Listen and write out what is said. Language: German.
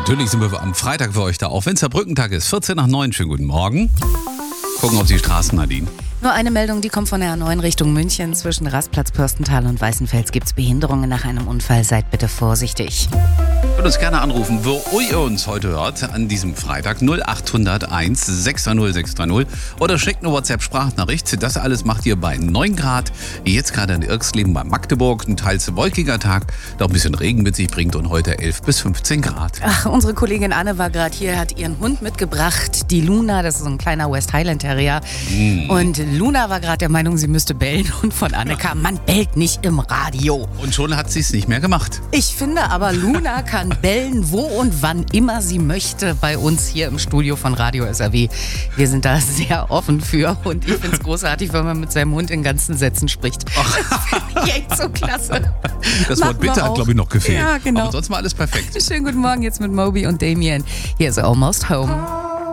Natürlich sind wir am Freitag für euch da, auch wenn es der Brückentag ist. 14 nach 9, schönen guten Morgen. Gucken auf die Straßen, Nadine. Nur eine Meldung, die kommt von der A9 Richtung München. Zwischen Rastplatz Pörstental und Weißenfels gibt es Behinderungen nach einem Unfall. Seid bitte vorsichtig. Könnt uns gerne anrufen, wo ihr uns heute hört, an diesem Freitag 0801 630 630 oder schickt eine WhatsApp-Sprachnachricht. Das alles macht ihr bei 9 Grad. Jetzt gerade in Irksleben bei Magdeburg. Ein teils wolkiger Tag, der auch ein bisschen Regen mit sich bringt und heute 11 bis 15 Grad. Ach, unsere Kollegin Anne war gerade hier, hat ihren Hund mitgebracht, die Luna. Das ist so ein kleiner West Highland Terrier. Und Luna war gerade der Meinung, sie müsste bellen. Und von Anne kam, man bellt nicht im Radio. Und schon hat sie es nicht mehr gemacht. Ich finde aber, Luna kann bellen, wo und wann immer sie möchte, bei uns hier im Studio von Radio SRW. Wir sind da sehr offen für und ich finde es großartig, wenn man mit seinem Hund in ganzen Sätzen spricht. Das finde ich echt so klasse. Das Wort bitte hat, glaube ich, noch gefehlt. Ja, genau. Aber sonst war alles perfekt. Schönen guten Morgen jetzt mit Moby und Damien. Hier ist Almost Home.